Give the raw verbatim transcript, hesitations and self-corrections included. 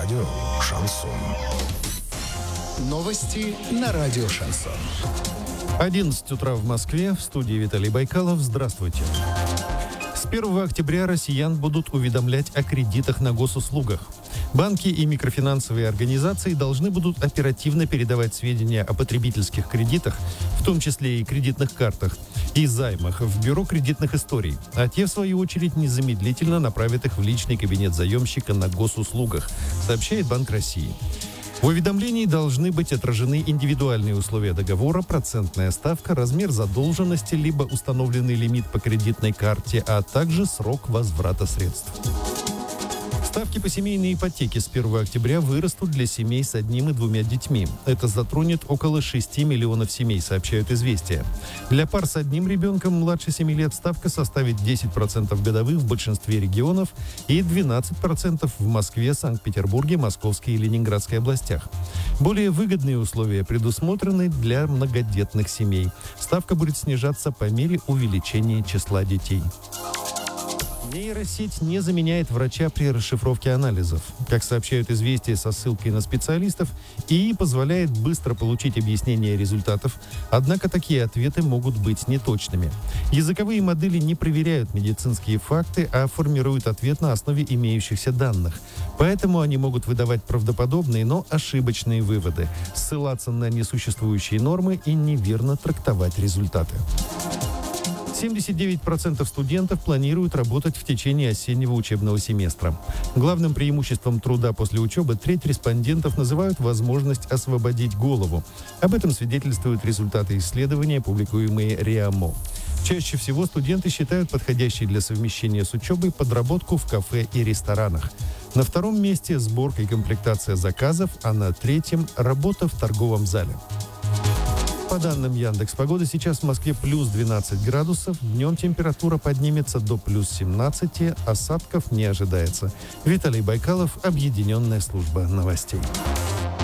Радио «Шансон». Новости на радио «Шансон». одиннадцать утра в Москве. В студии Виталий Байкалов. Здравствуйте. С первого октября россиян будут уведомлять о кредитах на госуслугах. Банки и микрофинансовые организации должны будут оперативно передавать сведения о потребительских кредитах, в том числе и кредитных картах, и займах в Бюро кредитных историй, а те, в свою очередь, незамедлительно направят их в личный кабинет заемщика на госуслугах, сообщает Банк России. В уведомлении должны быть отражены индивидуальные условия договора, процентная ставка, размер задолженности, либо установленный лимит по кредитной карте, а также срок возврата средств. Ставки по семейной ипотеке с первого октября вырастут для семей с одним и двумя детьми. Это затронет около шести миллионов семей, сообщают «Известия». Для пар с одним ребенком младше семи лет ставка составит десять процентов годовых в большинстве регионов и двенадцать процентов в Москве, Санкт-Петербурге, Московской и Ленинградской областях. Более выгодные условия предусмотрены для многодетных семей. Ставка будет снижаться по мере увеличения числа детей. Нейросеть не заменяет врача при расшифровке анализов. Как сообщают «Известия» со ссылкой на специалистов, ИИ позволяет быстро получить объяснение результатов, однако такие ответы могут быть неточными. Языковые модели не проверяют медицинские факты, а формируют ответ на основе имеющихся данных. Поэтому они могут выдавать правдоподобные, но ошибочные выводы, ссылаться на несуществующие нормы и неверно трактовать результаты. семьдесят девять процентов студентов планируют работать в течение осеннего учебного семестра. Главным преимуществом труда после учебы треть респондентов называют возможность освободить голову. Об этом свидетельствуют результаты исследования, публикуемые РИАМО. Чаще всего студенты считают подходящей для совмещения с учебой подработку в кафе и ресторанах. На втором месте сборка и комплектация заказов, а на третьем – работа в торговом зале. По данным Яндекс.Погоды, сейчас в Москве плюс двенадцать градусов, днем температура поднимется до плюс семнадцати, осадков не ожидается. Виталий Байкалов, Объединенная служба новостей.